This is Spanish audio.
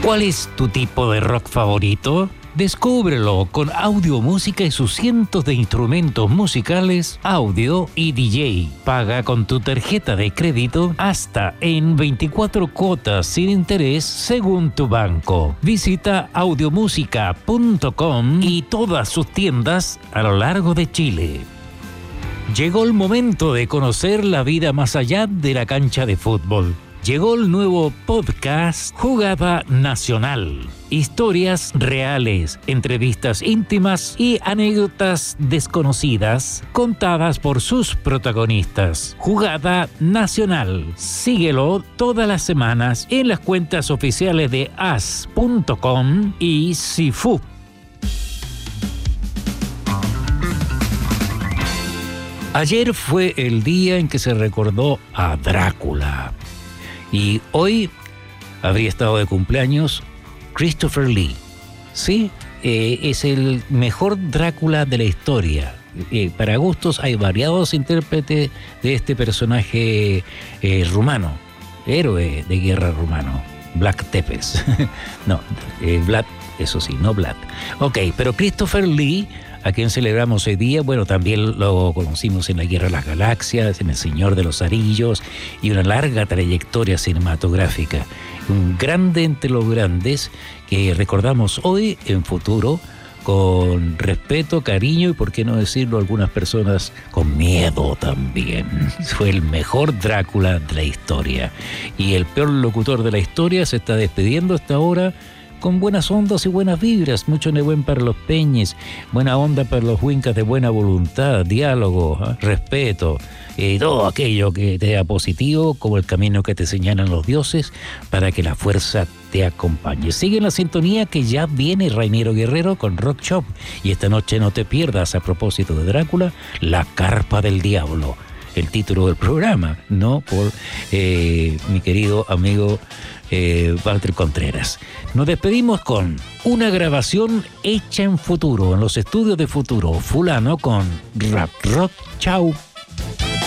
¿Cuál es tu tipo de rock favorito? Descúbrelo con audio, música y sus cientos de instrumentos musicales, audio y DJ. Paga con tu tarjeta de crédito hasta en 24 cuotas sin interés según tu banco. Visita audiomusica.com y todas sus tiendas a lo largo de Chile. Llegó el momento de conocer la vida más allá de la cancha de fútbol. Llegó el nuevo podcast Jugada Nacional. Historias reales, entrevistas íntimas y anécdotas desconocidas contadas por sus protagonistas. Jugada Nacional. Síguelo todas las semanas en las cuentas oficiales de as.com y Sifu. Ayer fue el día en que se recordó a Drácula. Y hoy habría estado de cumpleaños Christopher Lee. Sí, es el mejor Drácula de la historia. Para gustos hay variados intérpretes de este personaje rumano, héroe de guerra rumano, Vlad Tepes. No, Vlad, eso sí, no Vlad. Ok, pero Christopher Lee, a quien celebramos hoy día, bueno, también lo conocimos en la Guerra de las Galaxias, en El Señor de los Anillos y una larga trayectoria cinematográfica. Un grande entre los grandes que recordamos hoy en futuro con respeto, cariño y, por qué no decirlo, algunas personas con miedo también. Fue el mejor Drácula de la historia. Y el peor locutor de la historia se está despidiendo hasta ahora con buenas ondas y buenas vibras, mucho nebuen para los peñes, buena onda para los huincas de buena voluntad, diálogo, respeto, y todo aquello que te da positivo, como el camino que te señalan los dioses, para que la fuerza te acompañe. Sigue en la sintonía que ya viene Rainiero Guerrero con Rock Shop, y esta noche no te pierdas, a propósito de Drácula, La Carpa del Diablo, el título del programa, ¿no? Por mi querido amigo Walter Contreras. Nos despedimos con una grabación hecha en futuro, en los estudios de Futuro, fulano con Rap Rock. Chau.